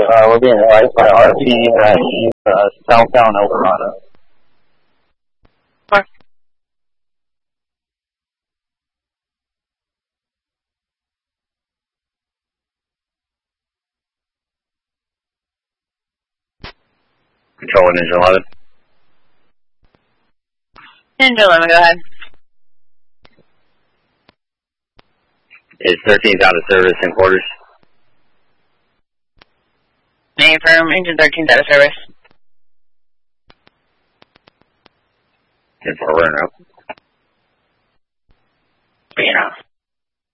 we're being advised by RP that he's southbound El Dorado. Control Ninja 11. Ninja 11, go ahead. Is 13th out of service in quarters? Name firm, engine 13's out of service. 10-4, running out. Being off.